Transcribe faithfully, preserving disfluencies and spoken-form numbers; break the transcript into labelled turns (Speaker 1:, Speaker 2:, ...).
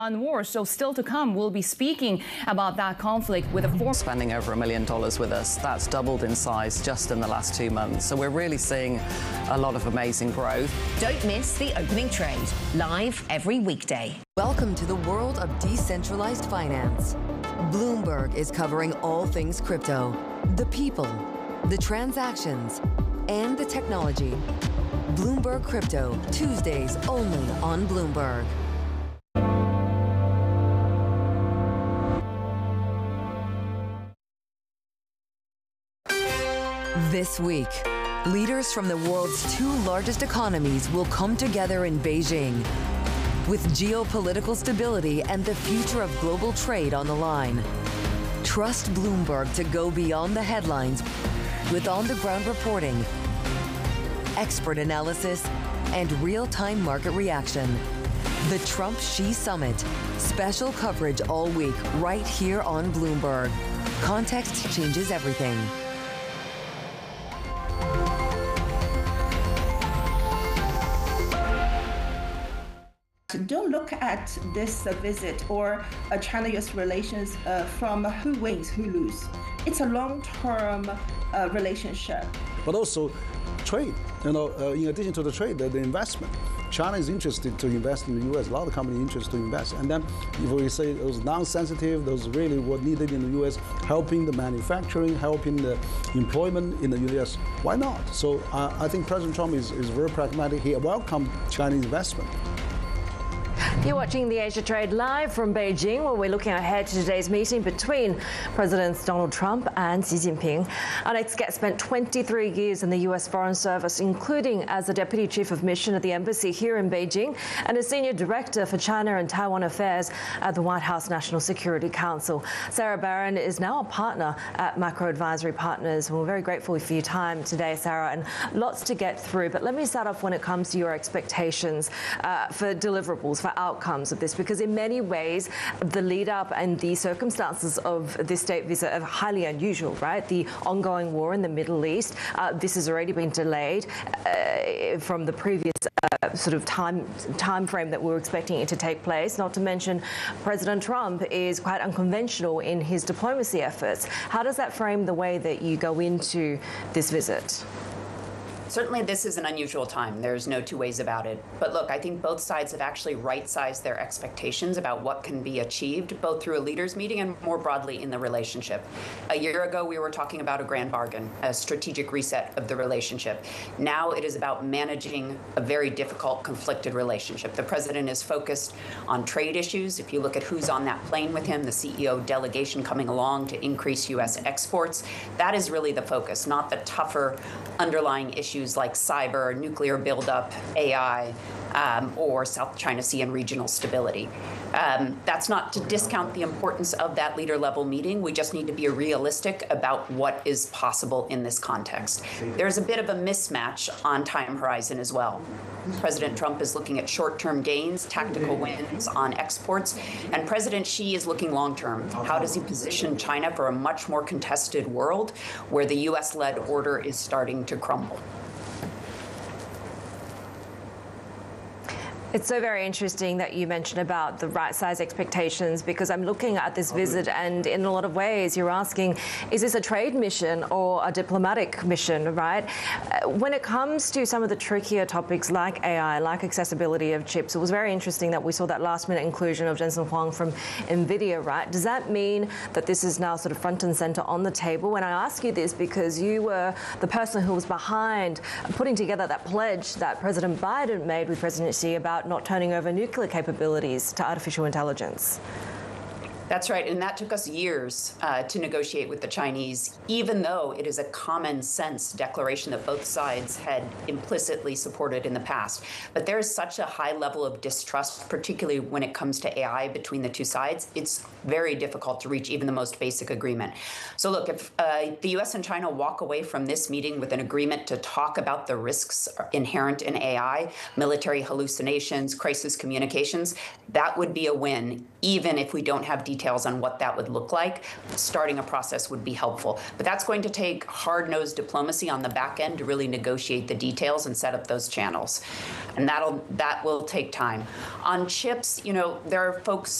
Speaker 1: On war. So still to come, we'll be speaking about that conflict with a former
Speaker 2: spending over a million dollars with us. That's doubled in size just in the last two months. So we're really seeing a lot of amazing growth.
Speaker 3: Don't miss the opening trade, live every weekday.
Speaker 4: Welcome to the world of decentralized finance. Bloomberg is covering all things crypto, the people, the transactions, and the technology. Bloomberg Crypto, Tuesdays only on Bloomberg. This week, leaders from the world's two largest economies will come together in Beijing. With geopolitical stability and the future of global trade on the line, trust Bloomberg to go beyond the headlines with on-the-ground reporting, expert analysis, and real-time market reaction. The Trump-Xi Summit. Special coverage all week right here on Bloomberg. Context changes everything.
Speaker 5: Don't look at this uh, visit or uh, China-U S relations uh, from who wins, who loses. It's a long-term uh, relationship.
Speaker 6: But also trade, you know, uh, in addition to the trade, the, the investment. China is interested to invest in the U S. A lot of companies interested to invest. And then if we say those non-sensitive, those really what needed in the U S, helping the manufacturing, helping the employment in the U S, why not? So uh, I think President Trump is, is very pragmatic. He welcomed Chinese investment.
Speaker 7: You're watching the Asia Trade live from Beijing, where we're looking ahead to today's meeting between Presidents Donald Trump and Xi Jinping. Our next guest spent twenty-three years in the U S Foreign Service, including as the Deputy Chief of Mission at the Embassy here in Beijing and a Senior Director for China and Taiwan Affairs at the White House National Security Council. Sarah Barron is now a partner at Macro Advisory Partners. We're very grateful for your time today, Sarah, and lots to get through. But let me start off when it comes to your expectations uh, for deliverables, for outcomes of this, because in many ways the lead up and the circumstances of this state visit are highly unusual, right? The ongoing war in the Middle East, uh, this has already been delayed uh, from the previous uh, sort of time time frame that we were expecting it to take place. Not to mention President Trump is quite unconventional in his diplomacy efforts. How does that frame the way that you go into this visit?
Speaker 8: Certainly, this is an unusual time. There's no two ways about it. But look, I think both sides have actually right-sized their expectations about what can be achieved, both through a leaders' meeting and more broadly in the relationship. A year ago, we were talking about a grand bargain, a strategic reset of the relationship. Now it is about managing a very difficult, conflicted relationship. The president is focused on trade issues. If you look at who's on that plane with him, the C E O delegation coming along to increase U S exports, that is really the focus, not the tougher underlying issues like cyber, nuclear buildup, A I, um, or South China Sea and regional stability. Um, that's not to discount the importance of that leader-level meeting. We just need to be realistic about what is possible in this context. There's a bit of a mismatch on time horizon as well. President Trump is looking at short-term gains, tactical wins on exports, and President Xi is looking long-term. How does he position China for a much more contested world where the U S-led order is starting to crumble?
Speaker 7: It's so very interesting that you mentioned about the right size expectations, because I'm looking at this visit and in a lot of ways you're asking, is this a trade mission or a diplomatic mission, right? Uh, when it comes to some of the trickier topics like A I, like accessibility of chips, it was very interesting that we saw that last minute inclusion of Jensen Huang from NVIDIA, right? Does that mean that this is now sort of front and center on the table? When I ask you this, because you were the person who was behind putting together that pledge that President Biden made with President Xi about not turning over nuclear capabilities to artificial intelligence.
Speaker 8: That's right, and that took us years uh, to negotiate with the Chinese, even though it is a common sense declaration that both sides had implicitly supported in the past. But there is such a high level of distrust, particularly when it comes to A I between the two sides, it's very difficult to reach even the most basic agreement. So look, if uh, the U S and China walk away from this meeting with an agreement to talk about the risks inherent in A I, military hallucinations, crisis communications, that would be a win, even if we don't have details on what that would look like, starting a process would be helpful. But that's going to take hard-nosed diplomacy on the back end to really negotiate the details and set up those channels. And that'll that will take time. On chips, you know, there are folks